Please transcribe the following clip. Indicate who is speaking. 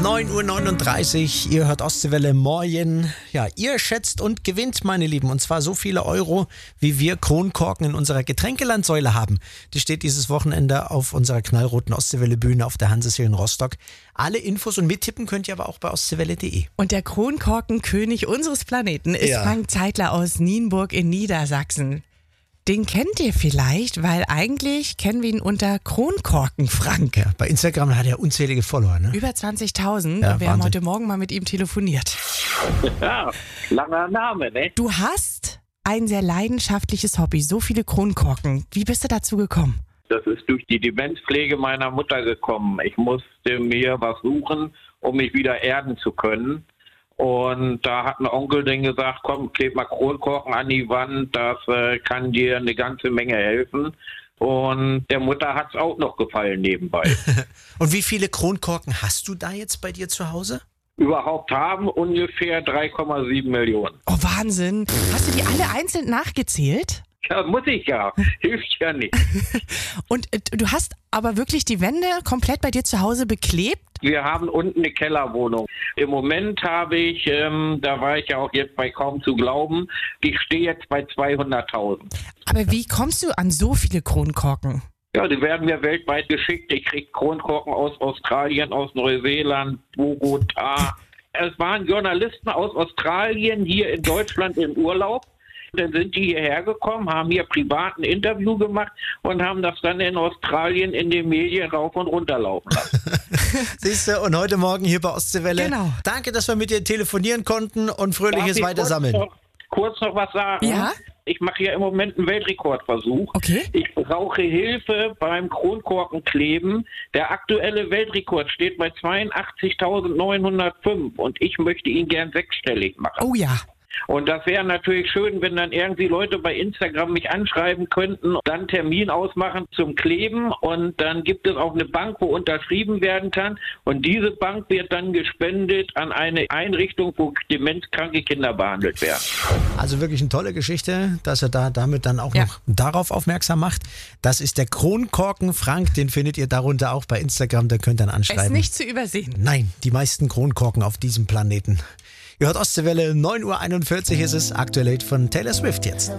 Speaker 1: 9:39 Uhr, ihr hört Ostseewelle Morgen. Ja, ihr schätzt und gewinnt, meine Lieben, und zwar so viele Euro, wie wir Kronkorken in unserer Getränkelandsäule haben. Die steht dieses Wochenende auf unserer knallroten Ostseewelle-Bühne auf der Hansesee in Rostock. Alle Infos und mittippen könnt ihr aber auch bei ostseewelle.de.
Speaker 2: Und der Kronkorkenkönig unseres Planeten ist Frank Zeitler aus Nienburg in Niedersachsen. Den kennt ihr vielleicht, weil eigentlich kennen wir ihn unter Kronkorken Frank.
Speaker 1: Ja, bei Instagram hat er unzählige Follower, ne?
Speaker 2: Über 20.000.
Speaker 1: Ja,
Speaker 2: wir haben
Speaker 1: Wahnsinn.
Speaker 2: heute Morgen mal mit ihm telefoniert.
Speaker 3: Ja, langer Name, ne?
Speaker 2: Du hast ein sehr leidenschaftliches Hobby, so viele Kronkorken. Wie bist du dazu gekommen?
Speaker 3: Das ist durch die Demenzpflege meiner Mutter gekommen. Ich musste mir was suchen, um mich wieder erden zu können. Und da hat ein Onkel dann gesagt, komm, kleb mal Kronkorken an die Wand, das kann dir eine ganze Menge helfen. Und der Mutter hat es auch noch gefallen nebenbei.
Speaker 1: Und wie viele Kronkorken hast du da jetzt bei dir zu Hause?
Speaker 3: Überhaupt haben ungefähr 3,7 Millionen.
Speaker 2: Oh, Wahnsinn. Hast du die alle einzeln nachgezählt?
Speaker 3: Ja, muss ich ja. Hilft ja nicht.
Speaker 2: Und du hast aber wirklich die Wände komplett bei dir zu Hause beklebt?
Speaker 3: Wir haben unten eine Kellerwohnung. Im Moment habe ich, da war ich ja auch jetzt bei kaum zu glauben, ich stehe jetzt bei 200.000.
Speaker 2: Aber wie kommst du an so viele Kronkorken?
Speaker 3: Ja, die werden mir weltweit geschickt. Ich kriege Kronkorken aus Australien, aus Neuseeland, Bogotá. Es waren Journalisten aus Australien hier in Deutschland im Urlaub. Dann sind die hierher gekommen, haben hier privat ein Interview gemacht und haben das dann in Australien in den Medien rauf und runter laufen lassen.
Speaker 1: Siehst du, und heute Morgen hier bei Ostseewelle.
Speaker 2: Genau.
Speaker 1: Danke, dass wir mit dir telefonieren konnten und fröhliches Weitersammeln.
Speaker 3: Kurz noch was sagen?
Speaker 2: Ja?
Speaker 3: Ich mache ja im Moment einen Weltrekordversuch.
Speaker 2: Okay.
Speaker 3: Ich brauche Hilfe beim Kronkorkenkleben. Der aktuelle Weltrekord steht bei 82.905 und ich möchte ihn gern sechsstellig machen.
Speaker 2: Oh ja.
Speaker 3: Und das wäre natürlich schön, wenn dann irgendwie Leute bei Instagram mich anschreiben könnten, dann einen Termin ausmachen zum Kleben und dann gibt es auch eine Bank, wo unterschrieben werden kann und diese Bank wird dann gespendet an eine Einrichtung, wo demenzkranke Kinder behandelt werden.
Speaker 1: Also wirklich eine tolle Geschichte, dass er damit dann auch noch darauf aufmerksam macht. Das ist der Kronkorken Frank, den findet ihr darunter auch bei Instagram, da könnt ihr dann
Speaker 2: Es
Speaker 1: anschreiben.
Speaker 2: ist nicht zu übersehen.
Speaker 1: Nein, die meisten Kronkorken auf diesem Planeten. Ihr hört Ostseewelle, 9:41 Uhr ist es, aktuell von Taylor Swift jetzt.